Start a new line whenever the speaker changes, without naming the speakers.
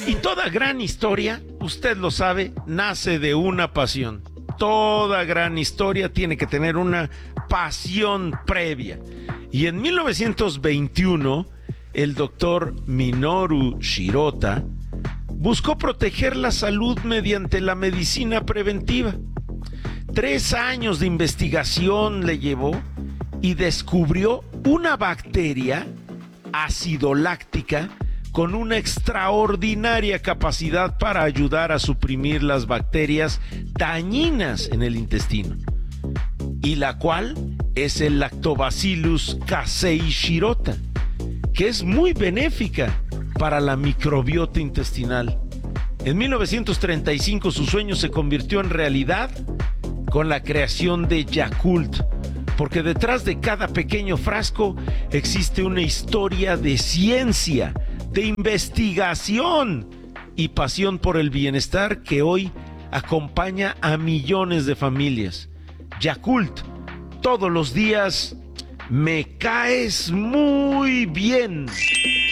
Y toda gran historia, usted lo sabe, nace de una pasión. Toda gran historia tiene que tener una pasión previa. Y en 1921, el doctor Minoru Shirota buscó proteger la salud mediante la medicina preventiva. 3 años de investigación le llevó y descubrió una bacteria acidoláctica con una extraordinaria capacidad para ayudar a suprimir las bacterias dañinas en el intestino, y la cual es el Lactobacillus casei shirota, que es muy benéfica para la microbiota intestinal. En 1935 su sueño se convirtió en realidad con la creación de Yakult, porque detrás de cada pequeño frasco existe una historia de ciencia, de investigación y pasión por el bienestar que hoy acompaña a millones de familias. Yakult, todos los días me caes muy bien.